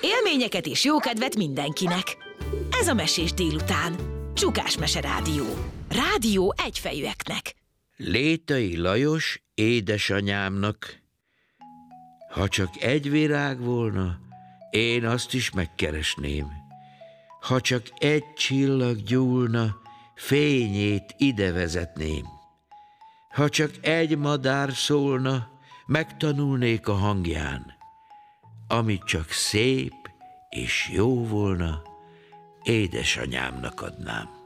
Élményeket és jókedvet mindenkinek. Ez a Mesés délután. Csukás Mese Rádió. Rádió egyfejűeknek. Létai Lajos édesanyámnak. Ha csak egy virág volna, én azt is megkeresném. Ha csak egy csillag gyúlna, fényét ide vezetném. Ha csak egy madár szólna, megtanulnék a hangján. Amit csak szép és jó volna, édesanyámnak adnám.